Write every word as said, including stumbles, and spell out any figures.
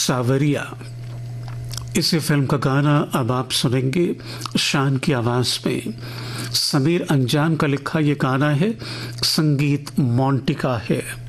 सावरिया। इसी फिल्म का गाना अब आप सुनेंगे शान की आवाज में। समीर अंजान का लिखा ये गाना है, संगीत मोंटी का है।